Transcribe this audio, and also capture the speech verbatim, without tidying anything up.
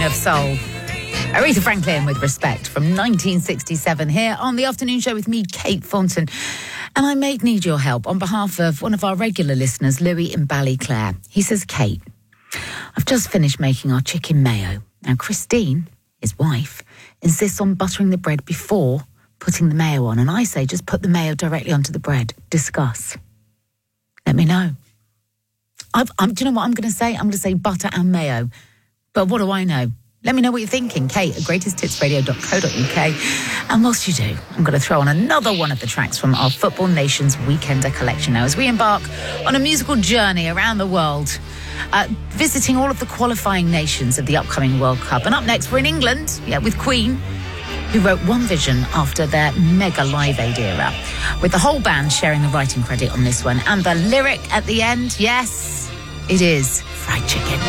Queen of Soul. Aretha Franklin with Respect from nineteen sixty-seven here on The Afternoon Show with me, Kate Thornton. And I may need your help on behalf of one of our regular listeners, Louis in Ballyclare. He says, Kate, I've just finished making our chicken mayo. Now, Christine, his wife, insists on buttering the bread before putting the mayo on. And I say, just put the mayo directly onto the bread. Discuss. Let me know. I've, I'm, do you know what I'm going to say? I'm going to say butter and mayo. But what do I know? Let me know what you're thinking. Kate at greatest hits radio dot co dot uk. And whilst you do, I'm going to throw on another one of the tracks from our Football Nation's Weekender collection now as we embark on a musical journey around the world, uh, visiting all of the qualifying nations of the upcoming World Cup. And up next, we're in England, yeah, with Queen, who wrote One Vision after their mega Live Aid era, with the whole band sharing the writing credit on this one. And the lyric at the end, yes, it is fried chicken.